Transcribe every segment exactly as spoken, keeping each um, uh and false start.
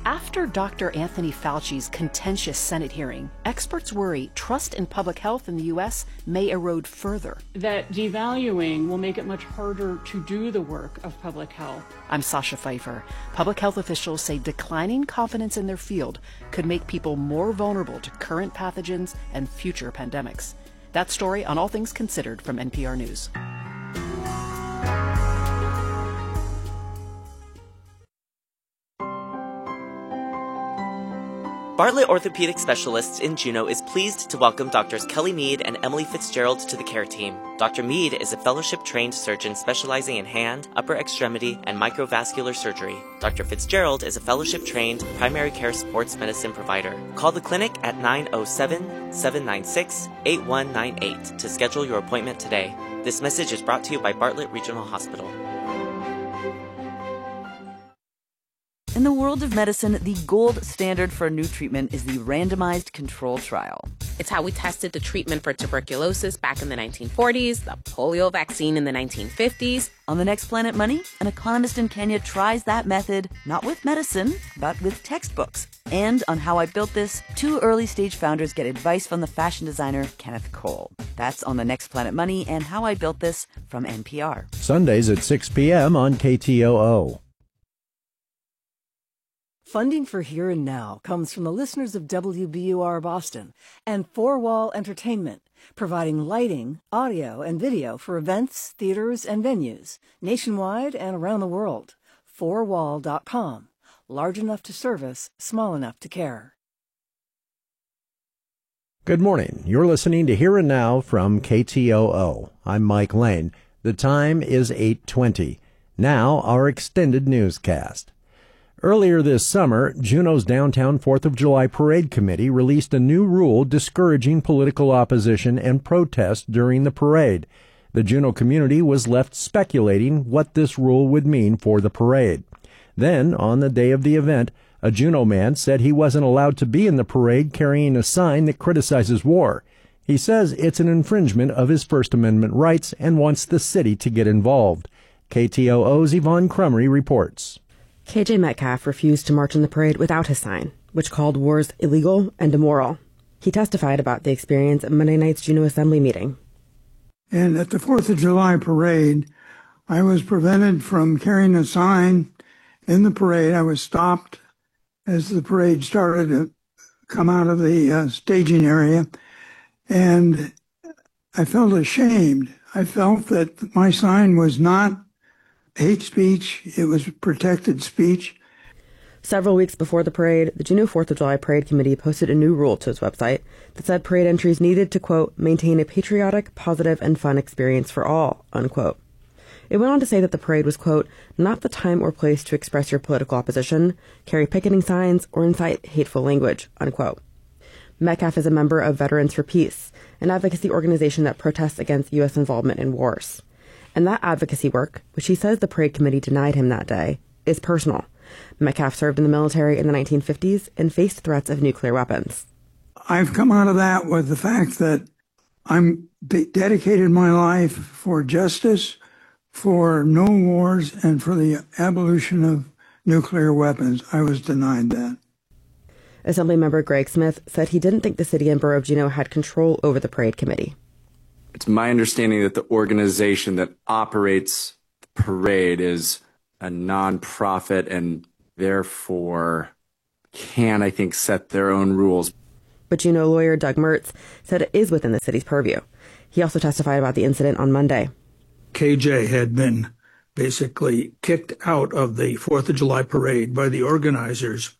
After Doctor Anthony Fauci's contentious Senate hearing, experts worry trust in public health in the U S may erode further. That devaluing will make it much harder to do the work of public health. I'm Sasha Pfeiffer. Public health officials say declining confidence in their field could make people more vulnerable to current pathogens and future pandemics. That story on All Things Considered from N P R News. Bartlett Orthopedic Specialists in Juneau is pleased to welcome Doctors Kelly Mead and Emily Fitzgerald to the care team. Doctor Mead is a fellowship-trained surgeon specializing in hand, upper extremity, and microvascular surgery. Doctor Fitzgerald is a fellowship-trained primary care sports medicine provider. Call the clinic at nine oh seven, seven nine six, eight one nine eight to schedule your appointment today. This message is brought to you by Bartlett Regional Hospital. In the world of medicine, the gold standard for a new treatment is the randomized control trial. It's how we tested the treatment for tuberculosis back in the nineteen forties, the polio vaccine in the nineteen fifties. On the Next Planet Money, an economist in Kenya tries that method, not with medicine, but with textbooks. And on How I Built This, two early-stage founders get advice from the fashion designer Kenneth Cole. That's on the Next Planet Money and How I Built This from N P R. Sundays at six p.m. on K T O O. Funding for Here and Now comes from the listeners of W B U R Boston and Four Wall Entertainment, providing lighting, audio, and video for events, theaters, and venues nationwide and around the world. four wall dot com. Large enough to service, small enough to care. Good morning. You're listening to Here and Now from K T O O. I'm Mike Lane. The time is eight twenty. Now, our extended newscast. Earlier this summer, Juneau's Downtown fourth of July Parade Committee released a new rule discouraging political opposition and protest during the parade. The Juneau community was left speculating what this rule would mean for the parade. Then, on the day of the event, a Juneau man said he wasn't allowed to be in the parade carrying a sign that criticizes war. He says it's an infringement of his First Amendment rights and wants the city to get involved. K T O O's Yvonne Crumry reports. K J Metcalf refused to march in the parade without his sign, which called wars illegal and immoral. He testified about the experience at Monday night's Juneau Assembly meeting. And at the fourth of July parade, I was prevented from carrying a sign in the parade. I was stopped as the parade started to come out of the uh, staging area, and I felt ashamed. I felt that my sign was not hate speech, it was protected speech. Several weeks before the parade, the Juneau fourth of July Parade Committee posted a new rule to its website that said parade entries needed to, quote, maintain a patriotic, positive, and fun experience for all, unquote. It went on to say that the parade was, quote, not the time or place to express your political opposition, carry picketing signs, or incite hateful language, unquote. Metcalf is a member of Veterans for Peace, an advocacy organization that protests against U S involvement in wars. And that advocacy work, which he says the parade committee denied him that day, is personal. Metcalf served in the military in the nineteen fifties and faced threats of nuclear weapons. I've come out of that with the fact that I'm dedicated my life for justice, for no wars, and for the abolition of nuclear weapons. I was denied that. Assemblymember Greg Smith said he didn't think the city and borough of Juneau had control over the parade committee. It's my understanding that the organization that operates the parade is a nonprofit and therefore can, I think, set their own rules. But Juneau lawyer Doug Mertz said it is within the city's purview. He also testified about the incident on Monday. K J had been basically kicked out of the fourth of July parade by the organizers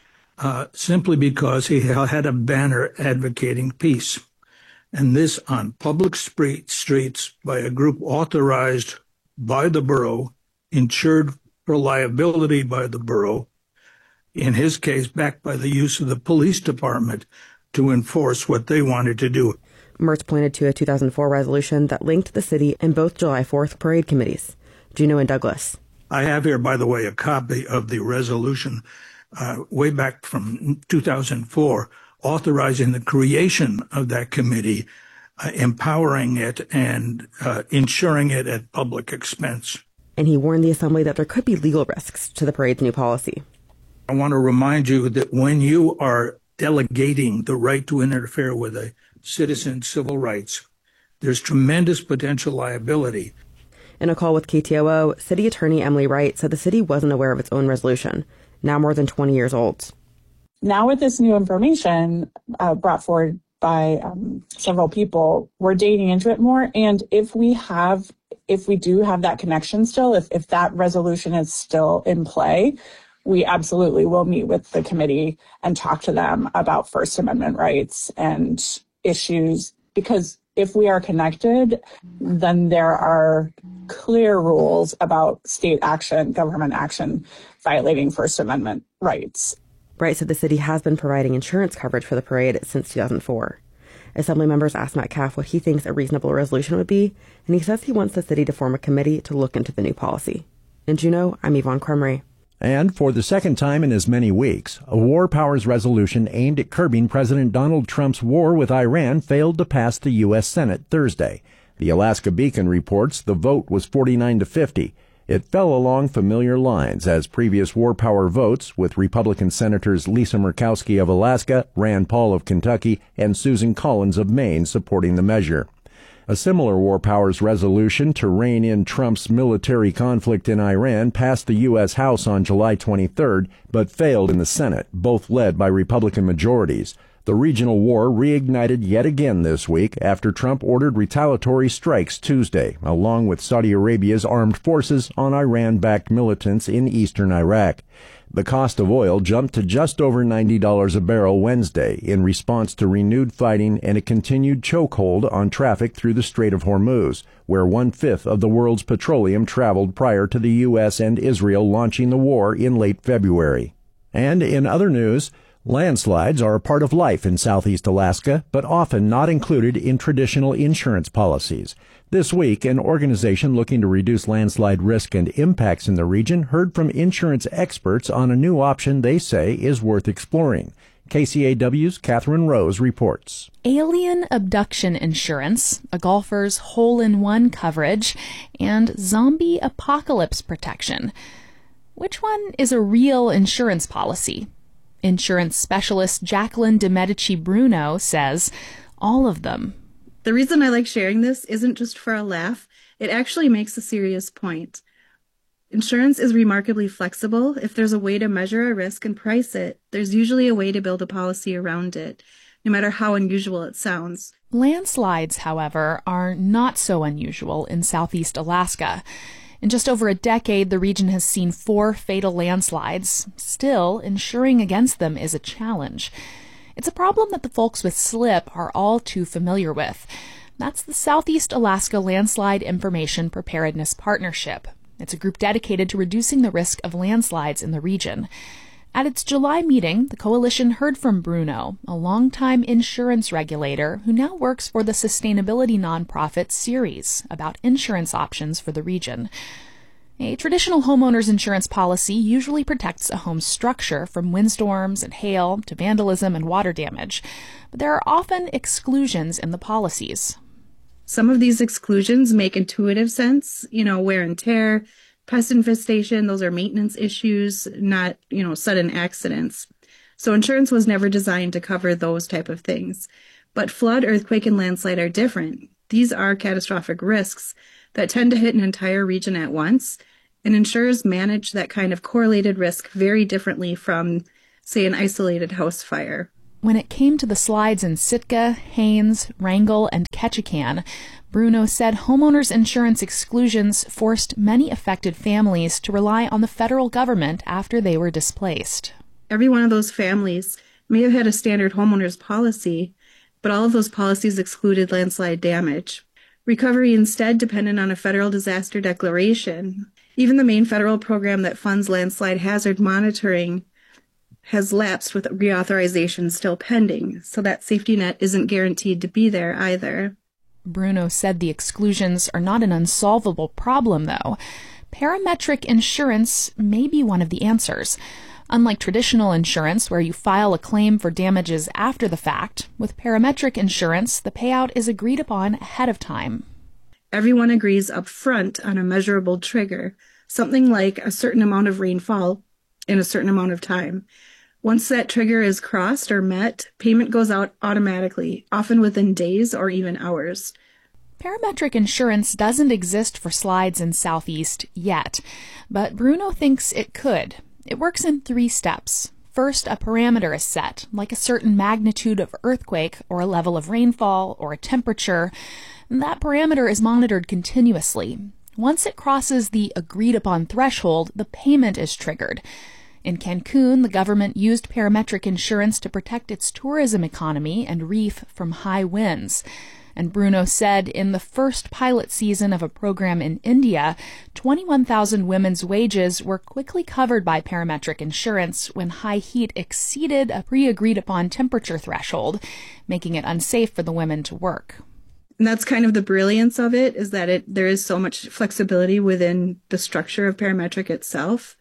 uh, simply because he had a banner advocating peace. And this on public streets by a group authorized by the borough, insured for liability by the borough, in his case backed by the use of the police department to enforce what they wanted to do. Mertz pointed to a two thousand four resolution that linked the city and both July fourth parade committees, Juneau and Douglas. I have here, by the way, a copy of the resolution uh, way back from two thousand four, authorizing the creation of that committee, uh, empowering it, and uh, ensuring it at public expense. And he warned the assembly that there could be legal risks to the parade's new policy. I want to remind you that when you are delegating the right to interfere with a citizen's civil rights, there's tremendous potential liability. In a call with K T O O, City Attorney Emily Wright said the city wasn't aware of its own resolution, now more than twenty years old. Now with this new information uh, brought forward by um, several people, we're digging into it more. And if we have, if we do have that connection still, if, if that resolution is still in play, we absolutely will meet with the committee and talk to them about First Amendment rights and issues, because if we are connected, then there are clear rules about state action, government action, violating First Amendment rights. Wright said the city has been providing insurance coverage for the parade since two thousand four. Assembly members asked Metcalf what he thinks a reasonable resolution would be, and he says he wants the city to form a committee to look into the new policy. In Juneau, I'm Yvonne Crumry. And for the second time in as many weeks, a war powers resolution aimed at curbing President Donald Trump's war with Iran failed to pass the U S Senate Thursday. The Alaska Beacon reports the vote was forty-nine to fifty. It fell along familiar lines as previous war power votes, with Republican Senators Lisa Murkowski of Alaska, Rand Paul of Kentucky, and Susan Collins of Maine supporting the measure. A similar war powers resolution to rein in Trump's military conflict in Iran passed the U S House on July twenty-third, but failed in the Senate, both led by Republican majorities. The regional war reignited yet again this week after Trump ordered retaliatory strikes Tuesday, along with Saudi Arabia's armed forces on Iran-backed militants in eastern Iraq. The cost of oil jumped to just over ninety dollars a barrel Wednesday in response to renewed fighting and a continued chokehold on traffic through the Strait of Hormuz, where one-fifth of the world's petroleum traveled prior to the U S and Israel launching the war in late February. And in other news, landslides are a part of life in southeast Alaska, but often not included in traditional insurance policies. This week, an organization looking to reduce landslide risk and impacts in the region heard from insurance experts on a new option they say is worth exploring. K C A W's Catherine Rose reports. Alien abduction insurance, a golfer's hole-in-one coverage, and zombie apocalypse protection. Which one is a real insurance policy? Insurance specialist Jacqueline de Medici Bruno says all of them. The reason I like sharing this isn't just for a laugh. It actually makes a serious point. Insurance is remarkably flexible. If there's a way to measure a risk and price it, there's usually a way to build a policy around it, no matter how unusual it sounds. Landslides, however, are not so unusual in southeast Alaska. In just over a decade, the region has seen four fatal landslides. Still, insuring against them is a challenge. It's a problem that the folks with SLIP are all too familiar with. That's the Southeast Alaska Landslide Information Preparedness Partnership. It's a group dedicated to reducing the risk of landslides in the region. At its July meeting, the coalition heard from Bruno, a longtime insurance regulator who now works for the sustainability nonprofit Ceres, about insurance options for the region. A traditional homeowner's insurance policy usually protects a home's structure from windstorms and hail to vandalism and water damage, but there are often exclusions in the policies. Some of these exclusions make intuitive sense, you know, wear and tear, pest infestation, those are maintenance issues, not, you know, sudden accidents. So insurance was never designed to cover those type of things. But flood, earthquake, and landslide are different. These are catastrophic risks that tend to hit an entire region at once, and insurers manage that kind of correlated risk very differently from, say, an isolated house fire. When it came to the slides in Sitka, Haines, Wrangell, and Ketchikan, Bruno said homeowners' insurance exclusions forced many affected families to rely on the federal government after they were displaced. Every one of those families may have had a standard homeowners policy, but all of those policies excluded landslide damage. Recovery instead depended on a federal disaster declaration. Even the main federal program that funds landslide hazard monitoring has lapsed with reauthorization still pending, so that safety net isn't guaranteed to be there either. Bruno said the exclusions are not an unsolvable problem, though. Parametric insurance may be one of the answers. Unlike traditional insurance, where you file a claim for damages after the fact, with parametric insurance, the payout is agreed upon ahead of time. Everyone agrees up front on a measurable trigger, something like a certain amount of rainfall in a certain amount of time. Once that trigger is crossed or met, payment goes out automatically, often within days or even hours. Parametric insurance doesn't exist for slides in Southeast yet, but Bruno thinks it could. It works in three steps. First, a parameter is set, like a certain magnitude of earthquake or a level of rainfall or a temperature. That parameter is monitored continuously. Once it crosses the agreed-upon threshold, the payment is triggered. In Cancun, the government used parametric insurance to protect its tourism economy and reef from high winds. And Bruno said in the first pilot season of a program in India, twenty-one thousand women's wages were quickly covered by parametric insurance when high heat exceeded a pre-agreed-upon temperature threshold, making it unsafe for the women to work. And that's kind of the brilliance of it, is that it there is so much flexibility within the structure of parametric itself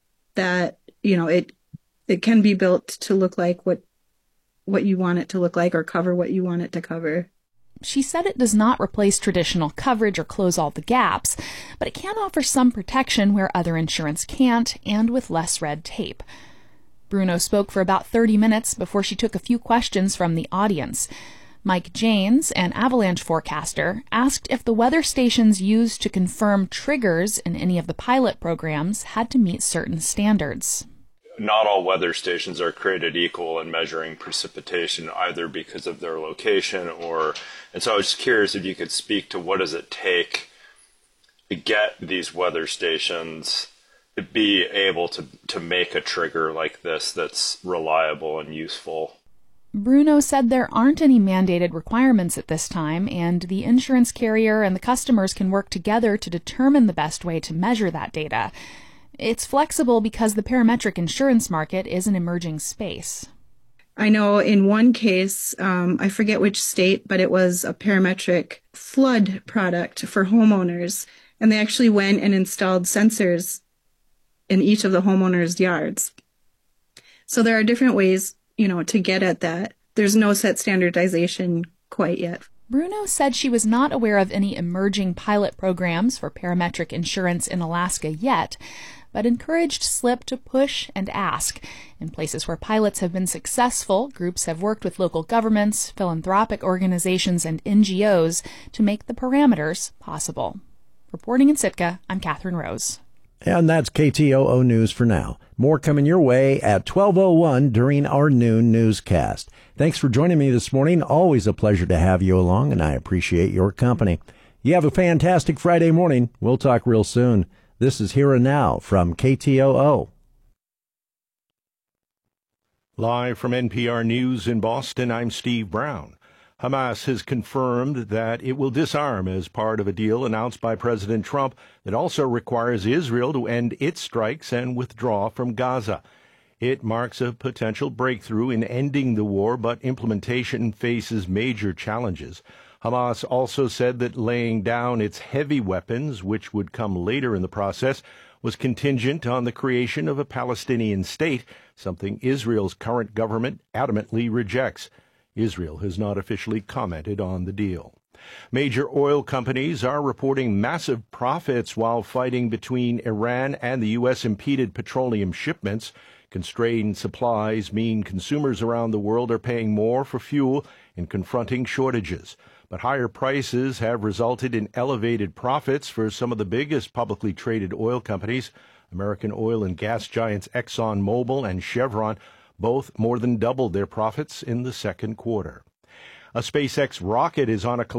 that, you know, it it can be built to look like what what you want it to look like or cover what you want it to cover. She said it does not replace traditional coverage or close all the gaps, but it can offer some protection where other insurance can't, and with less red tape. Bruno spoke for about thirty minutes before she took a few questions from the audience. Mike Janes, an avalanche forecaster, asked if the weather stations used to confirm triggers in any of the pilot programs had to meet certain standards. Not all weather stations are created equal in measuring precipitation, either because of their location or, and so I was just curious if you could speak to what does it take to get these weather stations to be able to, to make a trigger like this that's reliable and useful. Bruno said there aren't any mandated requirements at this time, and the insurance carrier and the customers can work together to determine the best way to measure that data. It's flexible because the parametric insurance market is an emerging space. I know in one case, um, I forget which state, but it was a parametric flood product for homeowners. And they actually went and installed sensors in each of the homeowners' yards. So there are different ways, you know, to get at that. There's no set standardization quite yet. Bruno said she was not aware of any emerging pilot programs for parametric insurance in Alaska yet, but encouraged Slip to push and ask. In places where pilots have been successful, groups have worked with local governments, philanthropic organizations, and N G Os to make the parameters possible. Reporting in Sitka, I'm Catherine Rose. And that's K T O O News for now. More coming your way at twelve oh one during our noon newscast. Thanks for joining me this morning. Always a pleasure to have you along, and I appreciate your company. You have a fantastic Friday morning. We'll talk real soon. This is Here and Now from K T O O. Live from N P R News in Boston, I'm Steve Brown. Hamas has confirmed that it will disarm as part of a deal announced by President Trump that also requires Israel to end its strikes and withdraw from Gaza. It marks a potential breakthrough in ending the war, but implementation faces major challenges. Hamas also said that laying down its heavy weapons, which would come later in the process, was contingent on the creation of a Palestinian state, something Israel's current government adamantly rejects. Israel has not officially commented on the deal. Major oil companies are reporting massive profits while fighting between Iran and the U S impeded petroleum shipments. Constrained supplies mean consumers around the world are paying more for fuel and confronting shortages. But higher prices have resulted in elevated profits for some of the biggest publicly traded oil companies. American oil and gas giants ExxonMobil and Chevron both more than doubled their profits in the second quarter. A SpaceX rocket is on a